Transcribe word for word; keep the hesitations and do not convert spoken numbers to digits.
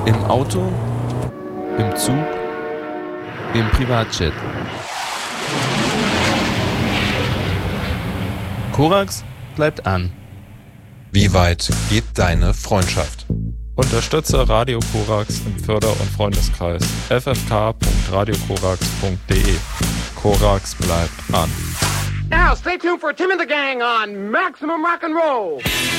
Im Auto, im Zug, im Privatjet. Korax bleibt an. Wie weit geht deine Freundschaft? Unterstütze Radio Korax im Förder- und Freundeskreis. f f k punkt radio korax punkt d e. Korax bleibt an. Now, stay tuned for Tim and the Gang on Maximum Rock and Roll.